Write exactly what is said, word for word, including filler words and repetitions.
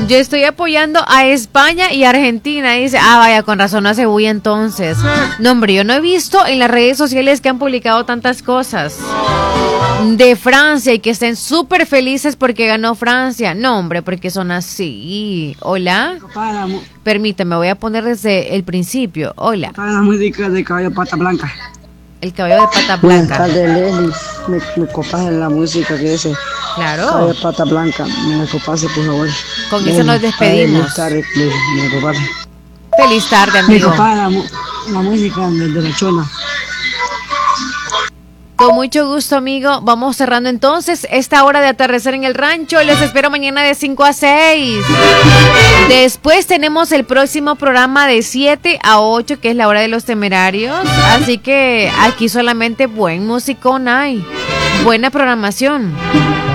Yo estoy apoyando a España y Argentina. Dice, ah, vaya, con razón no hace bulla entonces. No, hombre, yo no he visto en las redes sociales que han publicado tantas cosas de Francia y que estén súper felices porque ganó Francia. No, hombre, porque son así. Hola. Permíteme, voy a poner desde el principio. Hola. La música de Caballo Pata Blanca. El Caballo de Pata Blanca. Buenas tardes, Leslie. Me, me copas en la música que dice Claro. Caballo de Pata Blanca. Me copas, por favor. Con eso nos despedimos. Feliz tarde, me copas. Feliz tarde, amigo. Me copas la, la música de, de la Chona. Con mucho gusto, amigo. Vamos cerrando entonces esta hora de atardecer en el rancho. Les espero mañana de cinco a seis. Después tenemos el próximo programa de siete a ocho, que es la hora de los temerarios. Así que aquí solamente buen musicón hay. Buena programación.